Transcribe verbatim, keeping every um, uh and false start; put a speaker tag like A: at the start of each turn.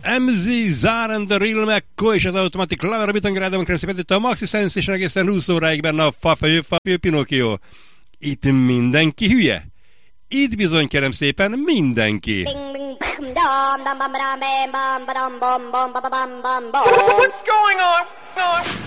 A: em zé Zaren, The Real McCoy és az Automatic Lover, a Bitangradon keresztül a Maxi Sense és egészen húsz óráig benne a Fafejő Fafejő Pinocchio. Itt mindenki hülye. Itt bizony, kérem szépen, mindenki.
B: What's going on?